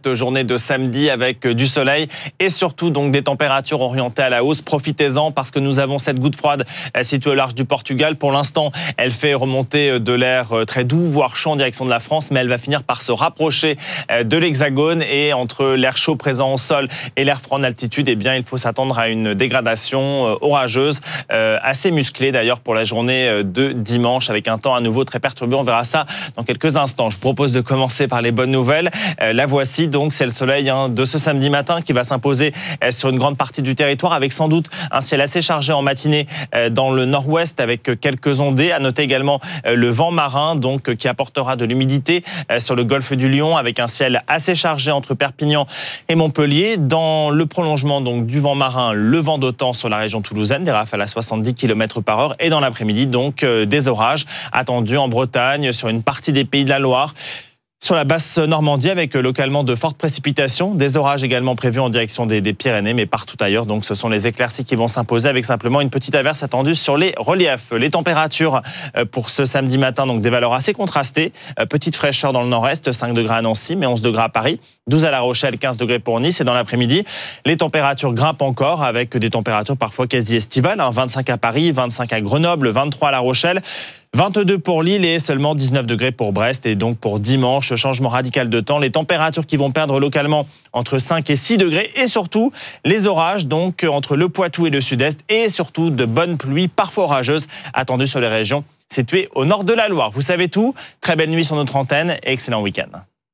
cette journée de samedi avec du soleil et surtout donc des températures orientées à la hausse. Profitez-en parce que nous avons cette goutte froide située au large du Portugal. Pour l'instant, elle fait remonter de l'air très doux, voire chaud en direction de la France, mais elle va finir par se rapprocher de l'Hexagone et entre l'air chaud présent au sol et l'air froid en altitude, eh bien, il faut s'attendre à une dégradation orageuse, assez musclée d'ailleurs pour la journée de dimanche, avec un temps à nouveau très perturbé. On verra ça dans quelques instants. Je vous propose de commencer par les bonnes nouvelles. La voici donc, c'est le soleil de ce samedi matin qui va s'imposer sur une grande partie du territoire, avec sans doute un ciel assez chargé en matinée dans le nord-ouest avec quelques ondées. À noter également le vent marin donc, qui apportera de l'humidité sur le golfe du Lion, avec un ciel assez chargé entre Perpignan et Montpellier. Dans le prolongement donc, du vent marin, le vent d'OTAN sur la région toulousaine, des rafales à 70 km/h. Et dans l'après-midi, donc, des orages attendus en Bretagne, sur une partie des Pays de la Loire, sur la basse Normandie, avec localement de fortes précipitations, des orages également prévus en direction des Pyrénées, mais partout ailleurs. Donc ce sont les éclaircies qui vont s'imposer, avec simplement une petite averse attendue sur les reliefs. Les températures pour ce samedi matin, donc des valeurs assez contrastées. Petite fraîcheur dans le nord-est, 5 degrés à Nancy, mais 11 degrés à Paris, 12 à La Rochelle, 15 degrés pour Nice. Et dans l'après-midi, les températures grimpent encore, avec des températures parfois quasi estivales. 25 à Paris, 25 à Grenoble, 23 à La Rochelle, 22 pour Lille et seulement 19 degrés pour Brest. Et donc pour dimanche, changement radical de temps, les températures qui vont perdre localement entre 5 et 6 degrés, et surtout les orages donc entre le Poitou et le sud-est, et surtout de bonnes pluies parfois orageuses attendues sur les régions situées au nord de la Loire. Vous savez tout, très belle nuit sur notre antenne et excellent week-end.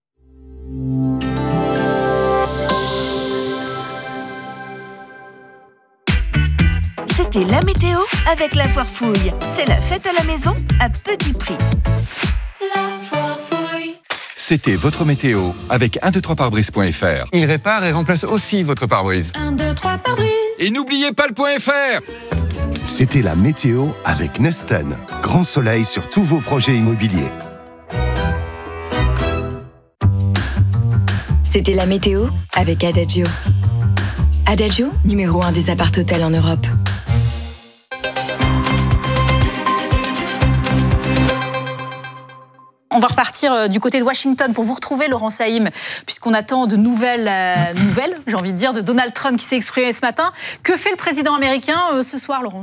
C'était la météo avec la Foire Fouille. C'est la fête à la maison à petit prix. La Foire Fouille. C'était votre météo avec 123pare-brise.fr. Il répare et remplace aussi votre pare-brise. 1, 2, 3 pare-brise. Et n'oubliez pas le .fr. C'était la météo avec Nesten. Grand soleil sur tous vos projets immobiliers. C'était la météo avec Adagio. Adagio, numéro 1 des appart-hôtels en Europe. On va repartir du côté de Washington pour vous retrouver, Laurent Saïm, puisqu'on attend de nouvelles, j'ai envie de dire, de Donald Trump qui s'est exprimé ce matin. Que fait le président américain ce soir, Laurence ?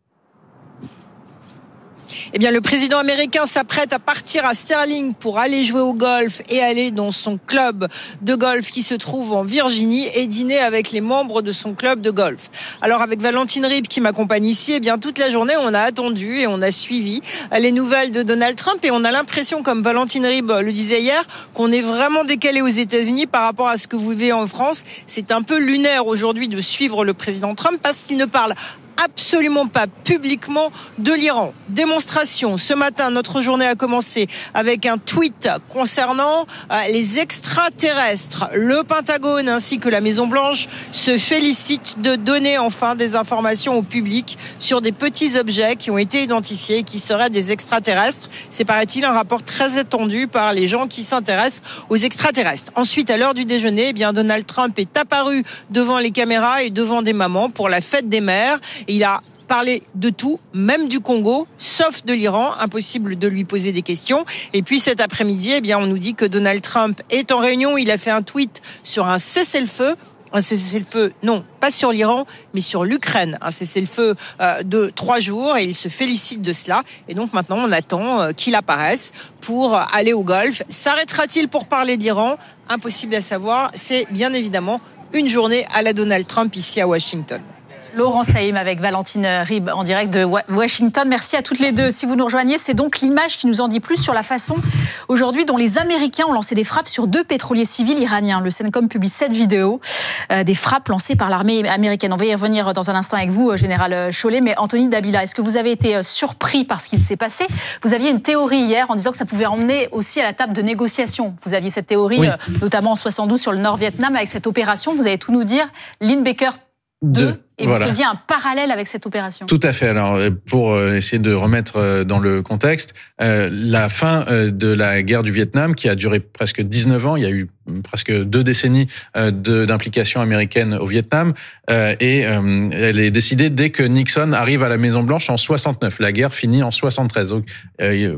Eh bien, le président américain s'apprête à partir à Sterling pour aller jouer au golf et aller dans son club de golf qui se trouve en Virginie et dîner avec les membres de son club de golf. Alors, avec Valentine Ribes qui m'accompagne ici, eh bien, toute la journée, on a attendu et on a suivi les nouvelles de Donald Trump, et on a l'impression, comme Valentine Ribes le disait hier, qu'on est vraiment décalé aux États-Unis par rapport à ce que vous vivez en France. C'est un peu lunaire aujourd'hui de suivre le président Trump parce qu'il ne parle absolument pas publiquement de l'Iran. Démonstration. Ce matin, notre journée a commencé avec un tweet concernant les extraterrestres. Le Pentagone ainsi que la Maison-Blanche se félicitent de donner enfin des informations au public sur des petits objets qui ont été identifiés et qui seraient des extraterrestres. C'est, paraît-il, un rapport très attendu par les gens qui s'intéressent aux extraterrestres. Ensuite, à l'heure du déjeuner, eh bien, Donald Trump est apparu devant les caméras et devant des mamans pour la fête des mères. Il a parlé de tout, même du Congo, sauf de l'Iran. Impossible de lui poser des questions. Et puis cet après-midi, eh bien, on nous dit que Donald Trump est en réunion. Il a fait un tweet sur un cessez-le-feu. Un cessez-le-feu, non, pas sur l'Iran, mais sur l'Ukraine. Un cessez-le-feu de 3 jours, et il se félicite de cela. Et donc maintenant, on attend qu'il apparaisse pour aller au golf. S'arrêtera-t-il pour parler d'Iran ? Impossible à savoir. C'est bien évidemment une journée à la Donald Trump ici à Washington. Laurent Saïm avec Valentine Ribes en direct de Washington. Merci à toutes les deux. Si vous nous rejoignez, c'est donc l'image qui nous en dit plus sur la façon aujourd'hui dont les Américains ont lancé des frappes sur 2 pétroliers civils iraniens. Le CENTCOM publie cette vidéo des frappes lancées par l'armée américaine. On va y revenir dans un instant avec vous, Général Chollet. Mais Anthony Dabila, est-ce que vous avez été surpris par ce qu'il s'est passé ? Vous aviez une théorie hier en disant que ça pouvait emmener aussi à la table de négociation. Vous aviez cette théorie, oui, notamment en 72 sur le Nord-Vietnam avec cette opération. Vous allez tout nous dire. Linebacker 2. Et voilà. Vous faisiez un parallèle avec cette opération. Tout à fait. Alors, pour essayer de remettre dans le contexte, la fin de la guerre du Vietnam, qui a duré presque 19 ans, il y a eu presque 2 décennies d'implication américaine au Vietnam, et elle est décidée dès que Nixon arrive à la Maison-Blanche en 69. La guerre finit en 73. Donc,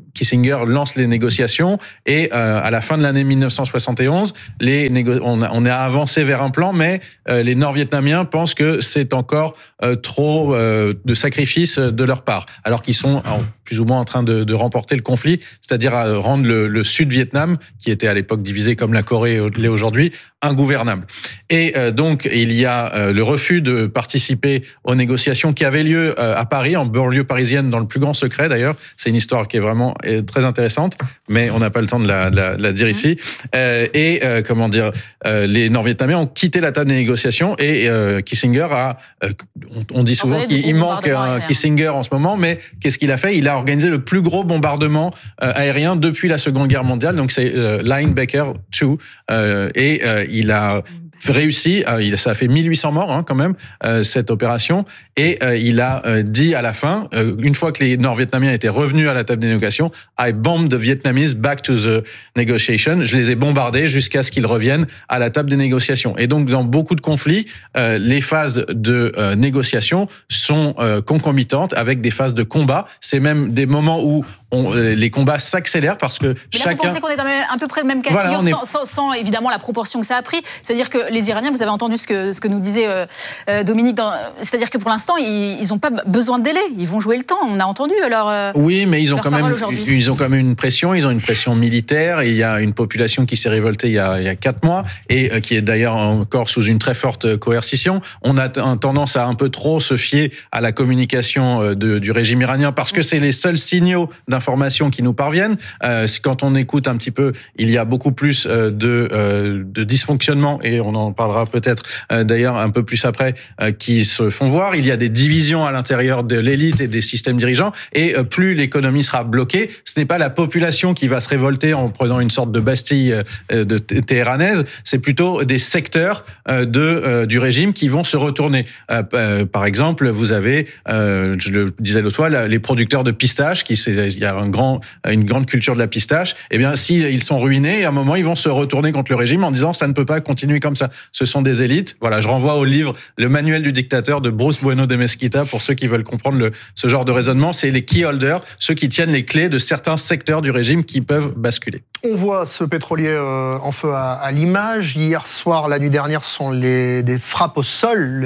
Kissinger lance les négociations et à la fin de l'année 1971, on a avancé vers un plan, mais les Nord-Vietnamiens pensent que c'est encore trop de sacrifices de leur part, alors qu'ils sont plus ou moins en train de remporter le conflit, c'est-à-dire à rendre le Sud-Vietnam, qui était à l'époque divisé comme la Corée l'est aujourd'hui, ingouvernable. Et donc, il y a le refus de participer aux négociations qui avaient lieu à Paris, en banlieue parisienne, dans le plus grand secret d'ailleurs. C'est une histoire qui est vraiment très intéressante, mais on n'a pas le temps de la dire ici. Les Nord-Vietnamiens ont quitté la table des négociations et Kissinger on dit souvent qu'il manque un Kissinger en ce moment, mais qu'est-ce qu'il a fait? Il a organisé le plus gros bombardement aérien depuis la Seconde Guerre mondiale, donc c'est Linebacker 2, il a réussi, ça a fait 1800 morts quand même, cette opération, et il a dit à la fin, une fois que les Nord-Vietnamiens étaient revenus à la table des négociations, I bombed the Vietnamese back to the negotiation, je les ai bombardés jusqu'à ce qu'ils reviennent à la table des négociations. Et donc dans beaucoup de conflits, les phases de négociation sont concomitantes avec des phases de combat, c'est même des moments où les combats s'accélèrent parce que chacun... Vous pensez qu'on est dans à peu près le même cas de figure, sans évidemment la proportion que ça a pris. C'est-à-dire que les Iraniens, vous avez entendu ce que nous disait Dominique, c'est-à-dire que pour l'instant, ils n'ont pas besoin de délai, ils vont jouer le temps. On a entendu leur oui, mais ils ont quand même une pression, ils ont une pression militaire, et il y a une population qui s'est révoltée il y a 4 mois, et qui est d'ailleurs encore sous une très forte coercition. On a tendance à un peu trop se fier à la communication du régime iranien, parce que c'est les seuls signaux d'informations qui nous parviennent. Quand on écoute un petit peu, il y a beaucoup plus de dysfonctionnements, et on en parlera peut-être d'ailleurs un peu plus après, qui se font voir. Il y a des divisions à l'intérieur de l'élite et des systèmes dirigeants, et plus l'économie sera bloquée, ce n'est pas la population qui va se révolter en prenant une sorte de Bastille téhéranaise, c'est plutôt des secteurs du régime qui vont se retourner. Par exemple, vous avez, je le disais l'autre fois, les producteurs de pistaches, il y a une grande culture de la pistache, eh bien, s'ils sont ruinés, à un moment, ils vont se retourner contre le régime en disant ça ne peut pas continuer comme ça. Ce sont des élites. Voilà, je renvoie au livre Le Manuel du dictateur de Bruce Bueno de Mesquita pour ceux qui veulent comprendre ce genre de raisonnement. C'est les key holders, ceux qui tiennent les clés de certains secteurs du régime qui peuvent basculer. On voit ce pétrolier en feu à l'image. Hier soir, la nuit dernière, ce sont des frappes au sol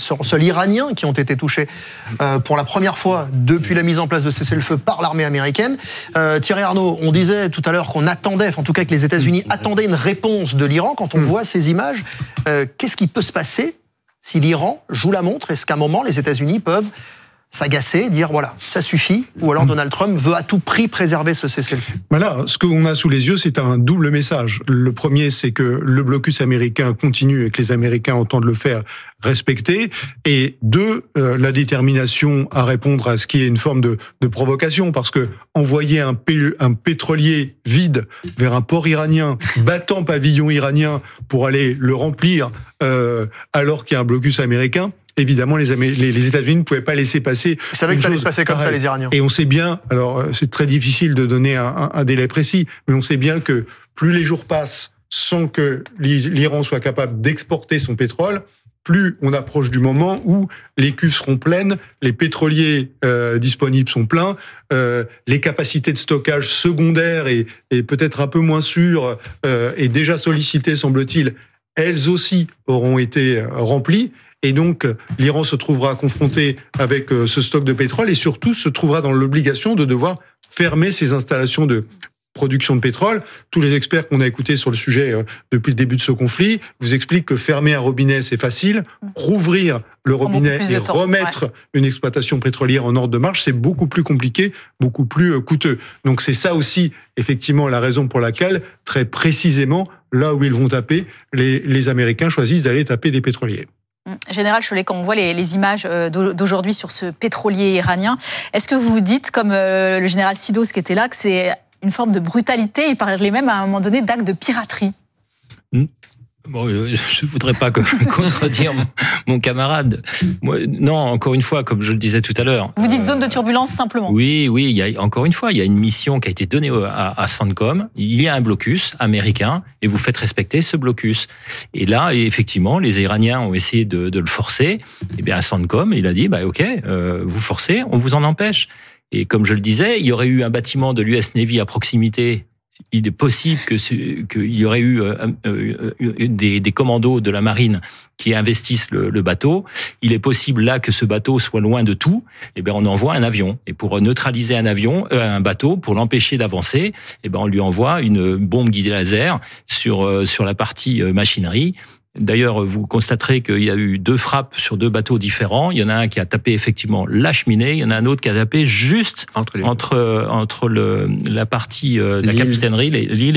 iranien qui ont été touchées pour la première fois depuis la mise en place de cessez-le-feu par l'armée américaine. Thierry Arnaud, on disait tout à l'heure qu'on attendait, en tout cas que les États-Unis attendaient une réponse de l'Iran. Quand on voit ces images, qu'est-ce qui peut se passer si l'Iran joue la montre? Est-ce qu'à un moment, les États-Unis peuvent s'agacer, dire voilà, ça suffit, ou alors Donald Trump veut à tout prix préserver ce cessez-le-feu? Voilà, ce qu'on a sous les yeux, c'est un double message. Le premier, c'est que le blocus américain continue et que les Américains entendent le faire respecter. Et 2, la détermination à répondre à ce qui est une forme de provocation, parce que envoyer un pétrolier vide vers un port iranien, battant pavillon iranien pour aller le remplir, alors qu'il y a un blocus américain, évidemment, les États-Unis ne pouvaient pas laisser passer. Ils savaient que ça allait se passer comme ça, les Iraniens. Et on sait bien, alors c'est très difficile de donner un délai précis, mais on sait bien que plus les jours passent sans que l'Iran soit capable d'exporter son pétrole, plus on approche du moment où les cuves seront pleines, les pétroliers disponibles sont pleins, les capacités de stockage secondaires et peut-être un peu moins sûres et déjà sollicitées, semble-t-il, elles aussi auront été remplies. Et donc, l'Iran se trouvera confronté avec ce stock de pétrole et surtout se trouvera dans l'obligation de devoir fermer ses installations de production de pétrole. Tous les experts qu'on a écoutés sur le sujet depuis le début de ce conflit vous expliquent que fermer un robinet, c'est facile. Rouvrir le robinet et remettre une exploitation pétrolière en ordre de marche, c'est beaucoup plus compliqué, beaucoup plus coûteux. Donc c'est ça aussi, effectivement, la raison pour laquelle, très précisément, là où ils vont taper, les Américains choisissent d'aller taper des pétroliers. Général Chollet, quand on voit les images d'aujourd'hui sur ce pétrolier iranien, est-ce que vous vous dites, comme le général Sidos qui était là, que c'est une forme de brutalité? Il parlait même à un moment donné d'acte de piraterie. Bon, je ne voudrais pas contredire mon camarade. Non, encore une fois, comme je le disais tout à l'heure. Vous dites zone de turbulence simplement. Oui, encore une fois, il y a une mission qui a été donnée à CENTCOM. Il y a un blocus américain et vous faites respecter ce blocus. Et là, effectivement, les Iraniens ont essayé de le forcer. Et bien, CENTCOM, il a dit, OK, vous forcez, on vous en empêche. Et comme je le disais, il y aurait eu un bâtiment de l'US Navy à proximité. Il est possible qu'il y aurait eu des commandos de la marine qui investissent le bateau. Il est possible là que ce bateau soit loin de tout. Eh bien, on envoie un avion. Et pour neutraliser un bateau, pour l'empêcher d'avancer, eh bien, on lui envoie une bombe guidée laser sur la partie machinerie. D'ailleurs, vous constaterez qu'il y a eu 2 frappes sur 2 bateaux différents. Il y en a un qui a tapé effectivement la cheminée, il y en a un autre qui a tapé juste entre la partie la capitainerie, l'île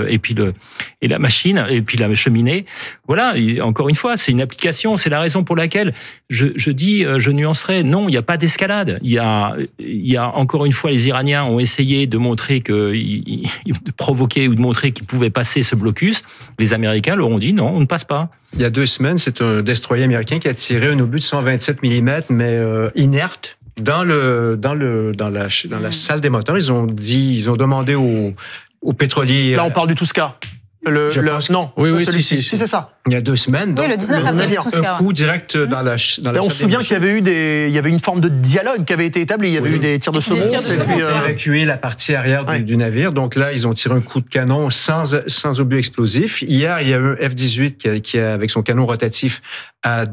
et la machine et puis la cheminée. Voilà. Et encore une fois, c'est une application. C'est la raison pour laquelle je nuancerai. Non, il n'y a pas d'escalade. Il y a encore une fois, les Iraniens ont essayé de montrer de provoquer ou de montrer qu'ils pouvaient passer ce blocus. Les Américains leur ont dit non, on ne passe pas. Il y a 2 semaines, c'est un destroyer américain qui a tiré un obus de 127 mm, mais inerte, dans la salle des moteurs. Ils ont demandé aux pétroliers. Là, on parle du Tuska. Non, oui, celui-ci. Si, c'est ça. Il y a 2 semaines. Oui, le 19 avril. Un coup direct dans la on se souvient qu'il y avait une forme de dialogue qui avait été établi. Il y avait eu des tirs de semonce. Ils ont évacué la partie arrière du navire. Donc là, ils ont tiré un coup de canon sans obus explosif. Hier, il y a eu un F-18 qui avec son canon rotatif, a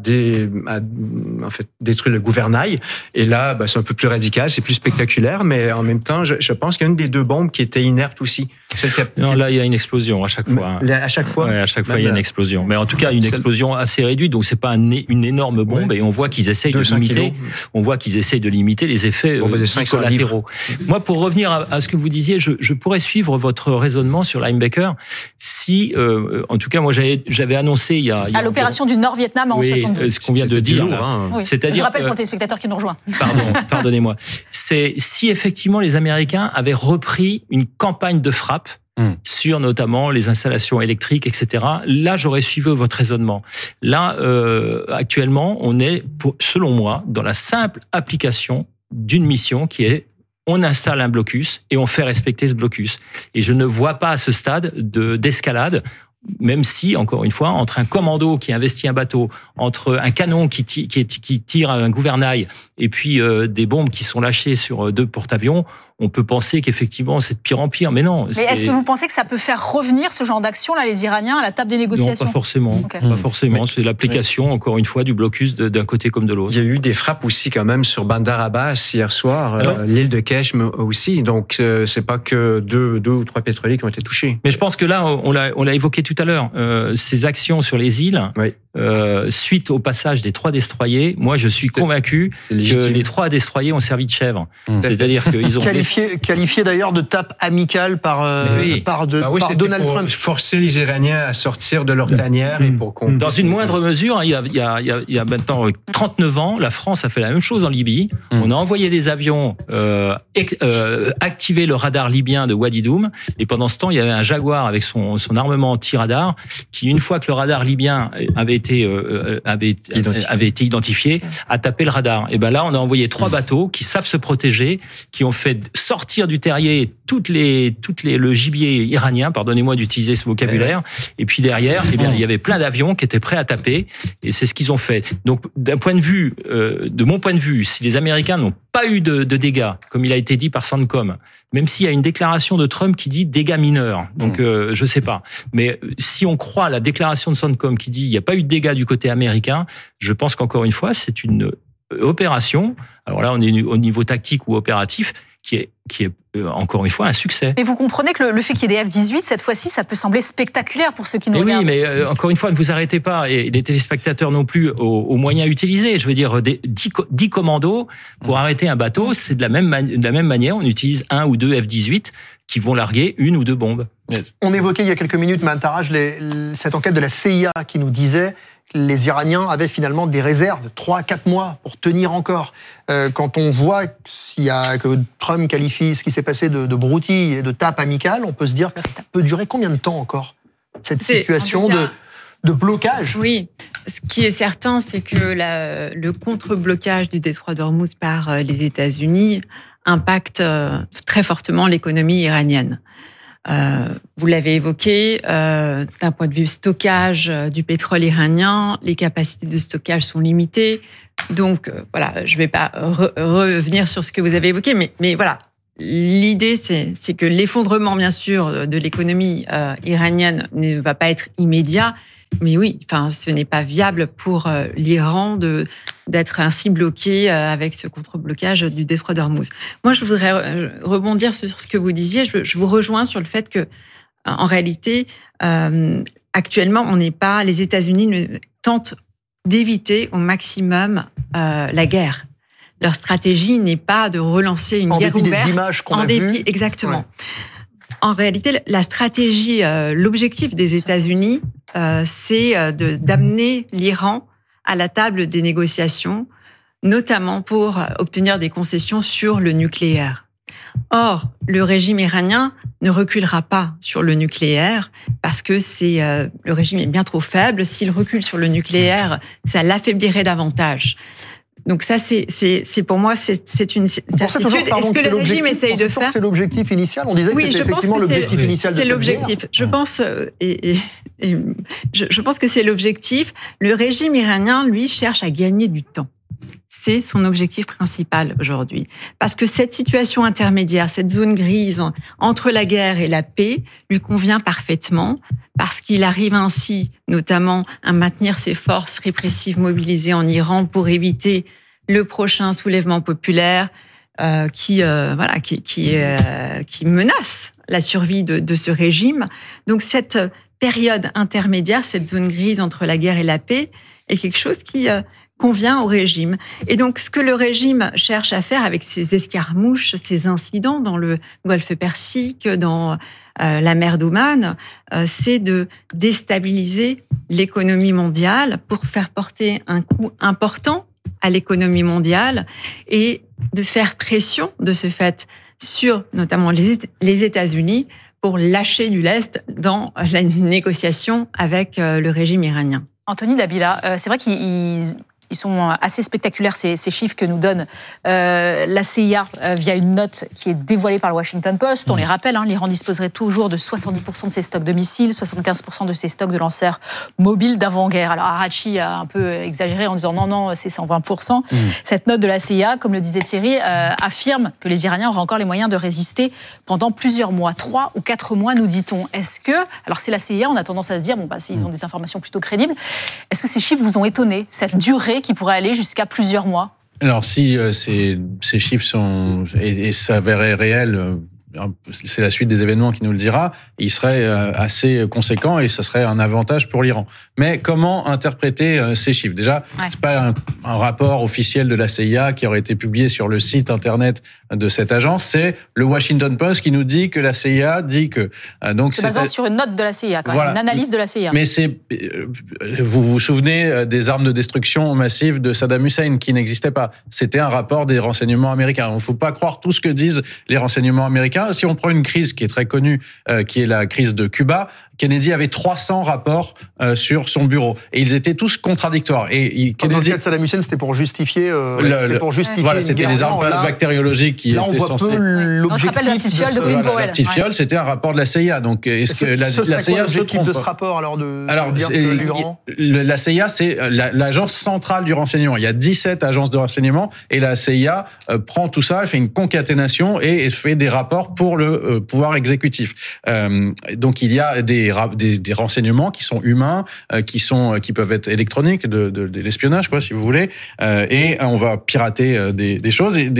détruit le gouvernail. Et là, c'est un peu plus radical, c'est plus spectaculaire, mais en même temps, je pense qu'il y a une des 2 bombes qui était inerte aussi. Non, là, il y a une explosion à chaque fois. À chaque fois. Ouais, à chaque fois, il y a une explosion. Mais en tout cas, une explosion assez réduite, donc c'est pas une énorme bombe. Et on voit qu'ils essayent de limiter. On voit qu'ils essayent de limiter les effets collatéraux. Moi, pour revenir à ce que vous disiez, je pourrais suivre votre raisonnement sur Linebacker. Si, en tout cas, moi, j'avais annoncé il y a l'opération du Nord-Vietnam en 72. Ce qu'on vient de dire. Oui. C'est-à-dire, je rappelle pour le téléspectateur qui nous rejoint. Pardonnez-moi. C'est si effectivement les Américains avaient repris une campagne de frappe sur notamment les installations électriques, etc. Là, j'aurais suivi votre raisonnement. Là, actuellement, on est, selon moi, dans la simple application d'une mission qui est on installe un blocus et on fait respecter ce blocus. Et je ne vois pas à ce stade d'escalade, même si, encore une fois, entre un commando qui investit un bateau, entre un canon qui tire un gouvernail et puis des bombes qui sont lâchées sur 2 porte-avions, on peut penser qu'effectivement, c'est de pire en pire. Mais non. Mais est-ce que vous pensez que ça peut faire revenir ce genre d'action, là, les Iraniens, à la table des négociations ? Non, pas forcément. Okay. Pas forcément. C'est l'application, encore une fois, du blocus d'un côté comme de l'autre. Il y a eu des frappes aussi, quand même, sur Bandar Abbas hier soir, l'île de Keshm aussi. Donc, c'est pas que 2 ou 3 pétroliers qui ont été touchés. Mais je pense que là, on l'a évoqué tout à l'heure, ces actions sur les îles, suite au passage des 3 destroyers, moi, je suis convaincu que les 3 destroyers ont servi de chèvre. C'est-à-dire qu'ils ont qualifié d'ailleurs de tape amicale par Donald Trump. Forcer les Iraniens à sortir de leur tanière et pour qu'on... Dans une moindre mesure, il y a maintenant 39 ans, la France a fait la même chose en Libye. On a envoyé des avions activer le radar libyen de Wadi Doum, et pendant ce temps, il y avait un Jaguar avec son armement anti-radar qui, une fois que le radar libyen avait été identifié, a tapé le radar. Et ben là, on a envoyé 3 bateaux qui savent se protéger, qui ont fait sortir du terrier le gibier iranien, pardonnez-moi d'utiliser ce vocabulaire, et puis derrière, il y avait plein d'avions qui étaient prêts à taper, et c'est ce qu'ils ont fait. Donc, de mon point de vue, si les Américains n'ont pas eu de dégâts, comme il a été dit par CENTCOM, même s'il y a une déclaration de Trump qui dit dégâts mineurs, donc je sais pas. Mais si on croit à la déclaration de CENTCOM qui dit il n'y a pas eu de dégâts du côté américain, je pense qu'encore une fois, c'est une opération, alors là on est au niveau tactique ou opératif, qui est encore une fois un succès. Mais vous comprenez que le fait qu'il y ait des F-18, cette fois-ci, ça peut sembler spectaculaire pour ceux qui nous regardent. Oui, mais encore une fois, ne vous arrêtez pas, et les téléspectateurs non plus, aux moyens utilisés. Je veux dire, 10 commandos pour arrêter un bateau, c'est de la même manière, on utilise 1 ou 2 F-18 qui vont larguer 1 ou 2 bombes. On évoquait il y a quelques minutes, Mahan Taraj, cette enquête de la CIA qui nous disait les Iraniens avaient finalement des réserves, 3 à 4 mois pour tenir encore. Quand on voit que Trump qualifie ce qui s'est passé de broutille et de tape amicale, on peut se dire que ça peut durer combien de temps encore, cette situation de blocage? Oui, ce qui est certain, c'est que le contre-blocage du détroit d'Ormuz par les États-Unis impacte très fortement l'économie iranienne. Vous l'avez évoqué, d'un point de vue stockage du pétrole iranien, les capacités de stockage sont limitées. Donc, voilà, je ne vais pas revenir sur ce que vous avez évoqué, mais voilà. L'idée, c'est que l'effondrement, bien sûr, de l'économie iranienne ne va pas être immédiat. Mais oui, enfin, ce n'est pas viable pour l'Iran d'être ainsi bloqué avec ce contre-blocage du détroit d'Ormuz. Moi, je voudrais rebondir sur ce que vous disiez. Je vous rejoins sur le fait que, en réalité, actuellement, les États-Unis tentent d'éviter au maximum la guerre. Leur stratégie n'est pas de relancer une guerre ouverte. En dépit des images qu'on a vues. Exactement. Ouais. En réalité, la stratégie, l'objectif des États-Unis, c'est d'amener l'Iran à la table des négociations, notamment pour obtenir des concessions sur le nucléaire. Or, le régime iranien ne reculera pas sur le nucléaire parce que le régime est bien trop faible. S'il recule sur le nucléaire, ça l'affaiblirait davantage. Donc ça, c'est pour moi, c'est une certitude. Est-ce que le régime essaye de faire? C'est l'objectif initial. On disait que c'était effectivement l'objectif initial de cette guerre. C'est l'objectif. Je pense, je pense que c'est l'objectif. Le régime iranien, lui, cherche à gagner du temps. C'est son objectif principal aujourd'hui. Parce que cette situation intermédiaire, cette zone grise entre la guerre et la paix lui convient parfaitement, parce qu'il arrive ainsi notamment à maintenir ses forces répressives mobilisées en Iran pour éviter le prochain soulèvement populaire qui menace la survie de ce régime. Donc cette période intermédiaire, cette zone grise entre la guerre et la paix, est quelque chose qui convient au régime. Et donc, ce que le régime cherche à faire avec ces escarmouches, ces incidents dans le Golfe Persique, dans la mer d'Oman, c'est de déstabiliser l'économie mondiale pour faire porter un coup important à l'économie mondiale et de faire pression, de ce fait, sur notamment les États-Unis pour lâcher du lest dans la négociation avec le régime iranien. Anthony Dabila, c'est vrai qu'ils sont assez spectaculaires, ces chiffres que nous donne la CIA via une note qui est dévoilée par le Washington Post. On les rappelle, l'Iran disposerait toujours de 70% de ses stocks de missiles, 75% de ses stocks de lanceurs mobiles d'avant-guerre. Alors Arachi a un peu exagéré en disant non, c'est 120%. Cette note de la CIA, comme le disait Thierry, affirme que les Iraniens auraient encore les moyens de résister pendant plusieurs mois, 3 ou 4 mois, nous dit-on. Est-ce que, alors c'est la CIA, on a tendance à se dire, ils ont des informations plutôt crédibles. Est-ce que ces chiffres vous ont étonné, cette durée qui pourrait aller jusqu'à plusieurs mois? Alors si ces chiffres s'avéraient réels, c'est la suite des événements qui nous le dira, il serait assez conséquent et ça serait un avantage pour l'Iran. Mais comment interpréter ces chiffres? Déjà, c'est pas un rapport officiel de la CIA qui aurait été publié sur le site internet de cette agence, c'est le Washington Post qui nous dit que la CIA dit que... donc c'est basé sur une note de la CIA, quand même, une analyse de la CIA. Mais vous vous souvenez des armes de destruction massive de Saddam Hussein qui n'existaient pas. C'était un rapport des renseignements américains. Il ne faut pas croire tout ce que disent les renseignements américains. Si on prend une crise qui est très connue, qui est la crise de Cuba, Kennedy avait 300 rapports sur son bureau. Et ils étaient tous contradictoires. Et Kennedy... Dans le cas de Saddam Hussein, c'était pour justifier voilà, c'était les armes bactériologiques qui étaient censées... Là, on voit peu l'objectif la petite fiole de Colin Powell. La petite fiole, c'était un rapport de la CIA. Donc, est-ce que la CIA se l'objectif trompe de ce rapport, alors l'Iran la CIA, c'est l'agence centrale du renseignement. Il y a 17 agences de renseignement et la CIA prend tout ça, elle fait une concaténation et fait des rapports pour le pouvoir exécutif. Donc, il y a des renseignements qui sont humains, qui peuvent être électroniques, de l'espionnage, quoi, si vous voulez. Et on va pirater des choses, et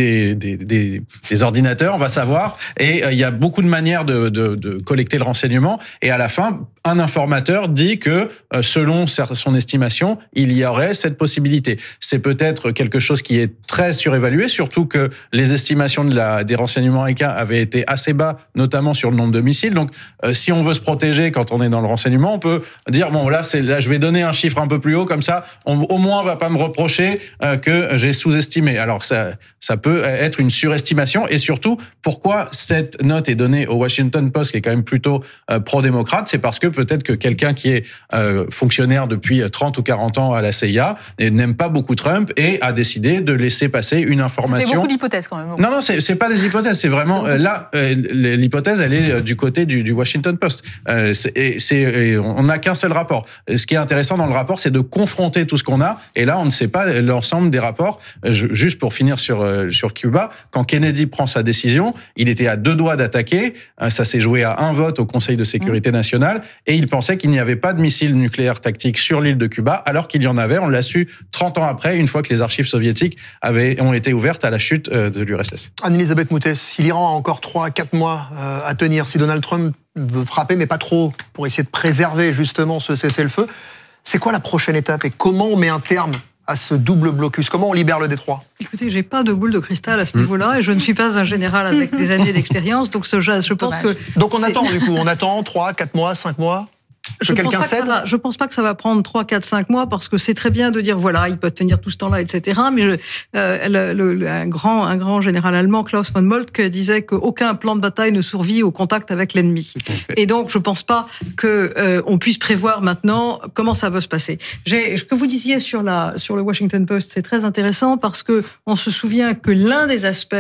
des ordinateurs, on va savoir. Et il y a beaucoup de manières de collecter le renseignement. Et à la fin, un informateur dit que, selon son estimation, il y aurait cette possibilité. C'est peut-être quelque chose qui est très surévalué, surtout que les estimations des renseignements américains avaient été assez bas, notamment sur le nombre de missiles. Donc, si on veut se protéger quand on est dans le renseignement, on peut dire, bon, là, je vais donner un chiffre un peu plus haut, comme ça, au moins, on va pas me reprocher que j'ai sous-estimé. Alors, ça peut être une surestimation. Et surtout, pourquoi cette note est donnée au Washington Post, qui est quand même plutôt pro-démocrate, c'est parce que peut-être que quelqu'un qui est fonctionnaire depuis 30 ou 40 ans à la CIA et n'aime pas beaucoup Trump et a décidé de laisser passer une information. Ça fait beaucoup d'hypothèses quand même. Non, c'est pas des hypothèses, c'est vraiment là l'hypothèse, elle est du côté du Washington Post. On n'a qu'un seul rapport. Ce qui est intéressant dans le rapport, c'est de confronter tout ce qu'on a. Et là, on ne sait pas l'ensemble des rapports. Juste pour finir sur Cuba, quand Kennedy prend sa décision, il était à 2 doigts d'attaquer. Ça s'est joué à 1 vote au Conseil de sécurité nationale, et il pensait qu'il n'y avait pas de missiles nucléaires tactiques sur l'île de Cuba, alors qu'il y en avait. On l'a su 30 ans après, une fois que les archives soviétiques ont été ouvertes à la chute de l'URSS. Anne-Elisabeth Moutet, si l'Iran a encore 3-4 mois à tenir, si Donald Trump veut frapper, mais pas trop, pour essayer de préserver justement ce cessez-le-feu, c'est quoi la prochaine étape et comment on met un terme à ce double blocus? Comment on libère le détroit? Écoutez, j'ai pas de boule de cristal à ce niveau-là et je ne suis pas un général avec des années d'expérience, donc je pense que... Donc on attend du coup, on attend 3, 4 mois, 5 mois? Je pense pas que ça va prendre 3, 4, 5 mois parce que c'est très bien de dire voilà, il peut tenir tout ce temps-là, etc. Mais un grand général allemand, Klaus von Moltke, disait qu'aucun plan de bataille ne survit au contact avec l'ennemi. Et donc, je pense pas que on puisse prévoir maintenant comment ça va se passer. Ce que vous disiez sur le Washington Post, c'est très intéressant parce que on se souvient que l'un des aspects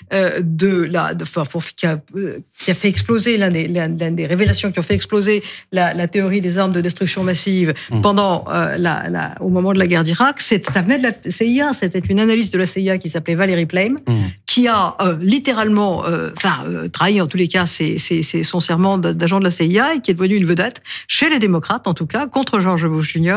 qui a fait exploser l'un des révélations qui ont fait exploser la théorie des armes de destruction massive pendant au moment de la guerre d'Irak, ça venait de la CIA. C'était une analyste de la CIA qui s'appelait Valerie Plame, qui a littéralement trahi en tous les cas son serment d'agent de la CIA et qui est devenue une vedette chez les démocrates, en tout cas, contre George Bush Jr.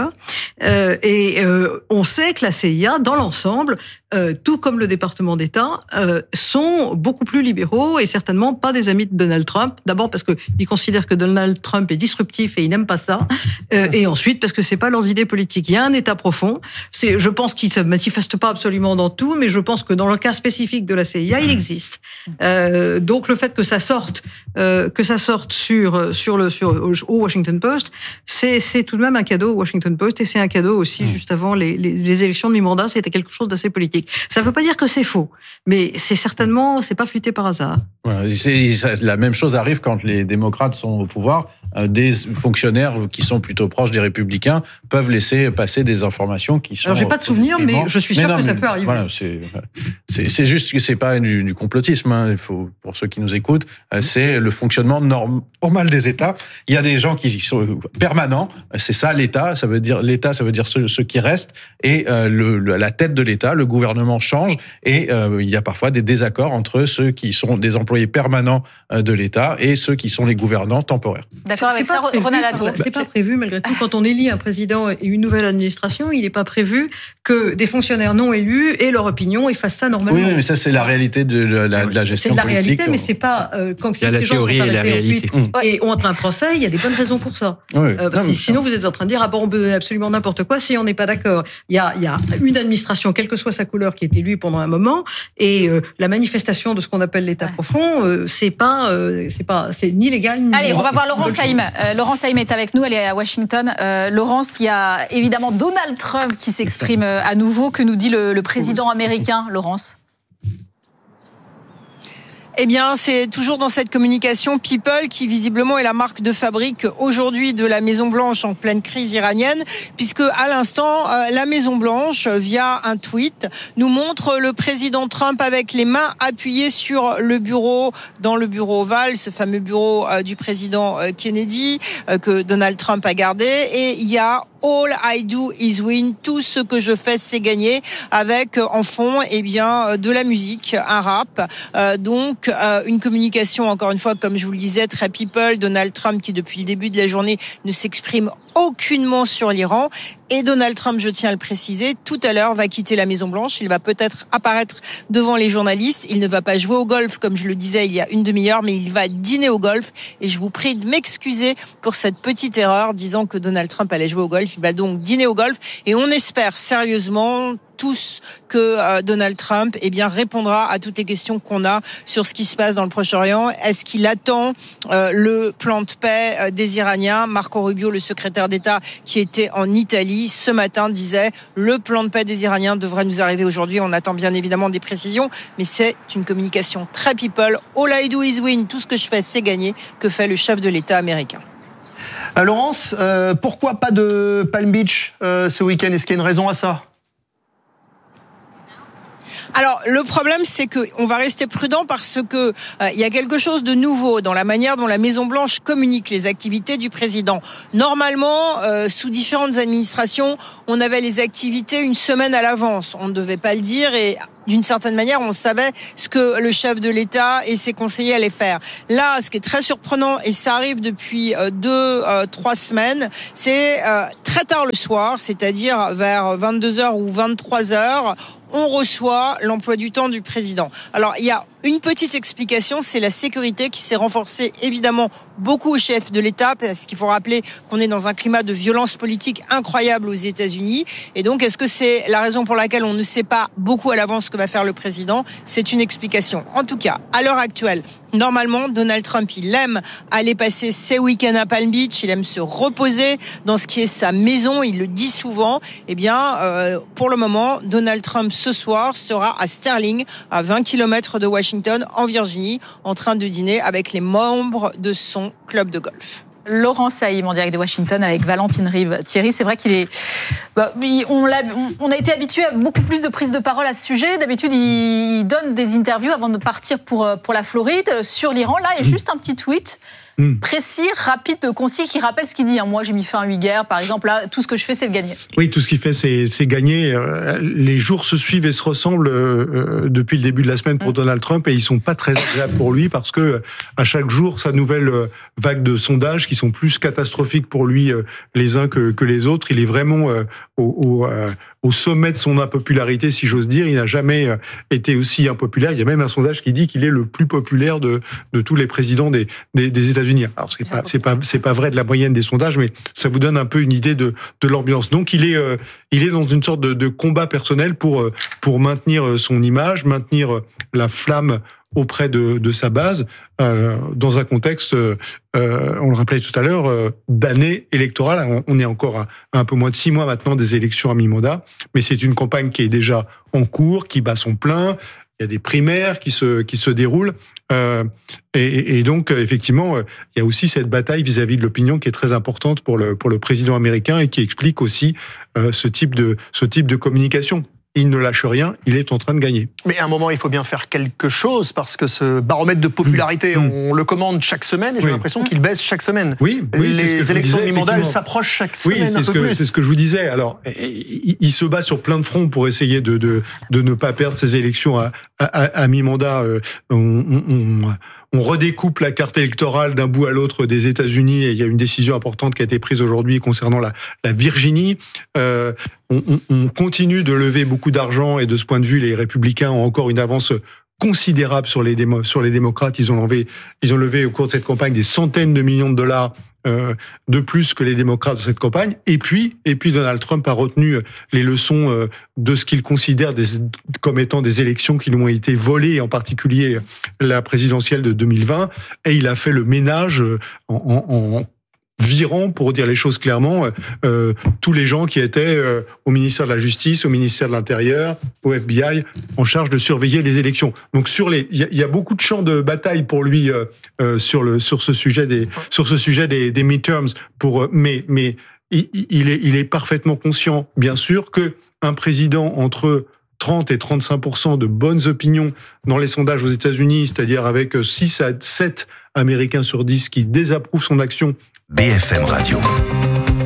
On sait que la CIA, dans l'ensemble, tout comme le département d'État, sont beaucoup plus libéraux et certainement pas des amis de Donald Trump. D'abord parce qu'ils considèrent que Donald Trump est disruptif et ils n'aiment pas ça. Et ensuite parce que c'est pas leurs idées politiques. Il y a un État profond. Je pense qu'il se manifeste pas absolument dans tout, mais je pense que dans le cas spécifique de la CIA, il existe. Donc le fait que ça sorte au Washington Post, c'est tout de même un cadeau au Washington Post et c'est un cadeau aussi juste avant les élections de mi-mandat. C'était quelque chose d'assez politique. Ça ne veut pas dire que c'est faux, mais c'est pas fuité par hasard. Voilà, la même chose arrive quand les démocrates sont au pouvoir. Des fonctionnaires qui sont plutôt proches des républicains peuvent laisser passer des informations qui sont... Alors, j'ai pas de souvenir, mais je suis sûr que ça peut arriver. Voilà, c'est juste que c'est pas du complotisme. Hein. Il faut, pour ceux qui nous écoutent, c'est le fonctionnement normal des États. Il y a des gens qui sont permanents. C'est ça l'État. L'État, ça veut dire ceux qui restent. Et la tête de l'État, le gouvernement change. Et il y a parfois des désaccords entre ceux qui sont des employés permanents de l'État et ceux qui sont les gouvernants temporaires. D'accord avec ça, Ronald Latour. C'est pas prévu, malgré tout, quand on élit un président et une nouvelle administration, il n'est pas prévu que des fonctionnaires non élus aient leur opinion et fassent ça normalement. Oui, mais ça, c'est la réalité de la gestion politique. C'est de la réalité, mais c'est pas quand ces gens sont arrêtés ensuite et ont un procès, il y a des bonnes raisons pour ça. Oui. Sinon, vous êtes en train de dire on peut donner absolument n'importe quoi si on n'est pas d'accord. Il y a une administration, quelle que soit sa couleur, qui est élue pendant un moment, et la manifestation de ce qu'on appelle l'État profond, c'est ni légal ni... Allez, on va voir Laurence Haïm. Laurence Haïm est avec nous, elle est à Washington. Laurence, il y a évidemment Donald Trump qui s'exprime à nouveau. Que nous dit le président américain, Laurence ? Eh bien, c'est toujours dans cette communication People qui visiblement est la marque de fabrique aujourd'hui de la Maison-Blanche en pleine crise iranienne, puisque à l'instant, la Maison-Blanche, via un tweet, nous montre le président Trump avec les mains appuyées sur le bureau, dans le bureau ovale, ce fameux bureau du président Kennedy que Donald Trump a gardé, et il y a All I do is win. Tout ce que je fais, c'est gagner. Avec en fond, de la musique, un rap. Donc, une communication, encore une fois, comme je vous le disais, très people. Donald Trump, qui depuis le début de la journée ne s'exprime aucunement sur l'Iran. Et Donald Trump, je tiens à le préciser, tout à l'heure va quitter la Maison-Blanche. Il va peut-être apparaître devant les journalistes. Il ne va pas jouer au golf, comme je le disais il y a une demi-heure, mais il va dîner au golf. Et je vous prie de m'excuser pour cette petite erreur, disant que Donald Trump allait jouer au golf. Il va donc dîner au golf. Et on espère sérieusement tous que Donald Trump répondra à toutes les questions qu'on a sur ce qui se passe dans le Proche-Orient. Est-ce qu'il attend le plan de paix des Iraniens ? Marco Rubio, le secrétaire d'État qui était en Italie ce matin, disait le plan de paix des Iraniens devrait nous arriver aujourd'hui. On attend bien évidemment des précisions, mais c'est une communication très people. All I do is win. Tout ce que je fais, c'est gagner. Que fait le chef de l'État américain ? Laurence, pourquoi pas de Palm Beach ce week-end? Est-ce qu'il y a une raison à ça? Alors, le problème, c'est qu'on va rester prudent parce que il y a quelque chose de nouveau dans la manière dont la Maison-Blanche communique les activités du président. Normalement, sous différentes administrations, on avait les activités une semaine à l'avance. On ne devait pas le dire et d'une certaine manière, on savait ce que le chef de l'État et ses conseillers allaient faire. Là, ce qui est très surprenant, et ça arrive depuis 2-3 semaines, c'est très tard le soir, c'est-à-dire vers 22h ou 23h, on reçoit l'emploi du temps du président. Alors, il y a une petite explication, c'est la sécurité qui s'est renforcée évidemment beaucoup au chef de l'État, parce qu'il faut rappeler qu'on est dans un climat de violence politique incroyable aux États-Unis. Et donc, est-ce que c'est la raison pour laquelle on ne sait pas beaucoup à l'avance ce que va faire le président? C'est une explication. En tout cas, à l'heure actuelle, normalement, Donald Trump, il aime aller passer ses week-ends à Palm Beach, il aime se reposer dans ce qui est sa maison, il le dit souvent. Eh bien, pour le moment, Donald Trump, ce soir, sera à Sterling, à 20 km de Washington, en Virginie, en train de dîner avec les membres de son club de golf. Laurent Saïm en direct de Washington avec Valentine Rive. Thierry, c'est vrai qu'il est... on a été habitué à beaucoup plus de prises de parole à ce sujet. D'habitude, il donne des interviews avant de partir pour la Floride sur l'Iran. Là, il y a juste un petit tweet précis, rapide, concis, qui rappelle ce qu'il dit. Moi, j'ai mis fin à 8 guerres, par exemple. Là, tout ce que je fais, c'est de gagner. Oui, tout ce qu'il fait, c'est gagner. Les jours se suivent et se ressemblent depuis le début de la semaine pour Donald Trump, et ils sont pas très agréables pour lui parce que à chaque jour, sa nouvelle vague de sondages qui sont plus catastrophiques pour lui les uns que les autres. Il est vraiment au sommet de son impopularité, si j'ose dire. Il n'a jamais été aussi impopulaire. Il y a même un sondage qui dit qu'il est le plus populaire de tous les présidents des États-Unis. Alors c'est pas vrai de la moyenne des sondages, mais ça vous donne un peu une idée de l'ambiance. Donc il est dans une sorte de combat personnel pour maintenir son image, maintenir la flamme auprès de sa base, dans un contexte, on le rappelait tout à l'heure, d'année électorale. On est encore à un peu moins de 6 mois maintenant des élections à mi-mandat, mais c'est une campagne qui est déjà en cours, qui bat son plein. Il y a des primaires qui se déroulent, et donc effectivement, il y a aussi cette bataille vis-à-vis de l'opinion qui est très importante pour le président américain et qui explique aussi ce type de communication. Il ne lâche rien, il est en train de gagner. Mais à un moment, il faut bien faire quelque chose, parce que ce baromètre de popularité, on le commande chaque semaine, et j'ai l'impression qu'il baisse chaque semaine. Les élections de mi-mandat, elles s'approchent chaque semaine un peu plus. C'est ce que je vous disais. Alors, il se bat sur plein de fronts pour essayer de ne pas perdre ces élections à mi-mandat. On redécoupe la carte électorale d'un bout à l'autre des États-Unis, et il y a une décision importante qui a été prise aujourd'hui concernant la Virginie. On continue de lever beaucoup d'argent, et de ce point de vue, les républicains ont encore une avance considérable sur les démocrates. Ils ont levé au cours de cette campagne des centaines de millions de dollars de plus que les démocrates de cette campagne. Et puis Donald Trump a retenu les leçons de ce qu'il considère comme étant des élections qui lui ont été volées, en particulier la présidentielle de 2020, et il a fait le ménage en virant, pour dire les choses clairement, tous les gens qui étaient au ministère de la Justice, au ministère de l'Intérieur, au FBI, en charge de surveiller les élections. Donc il y a beaucoup de champs de bataille pour lui sur ce sujet des midterms. Mais il est parfaitement conscient, bien sûr, que un président entre 30 et 35% de bonnes opinions dans les sondages aux États-Unis, c'est-à-dire avec 6 à 7 Américains sur 10 qui désapprouvent son action. BFM Radio.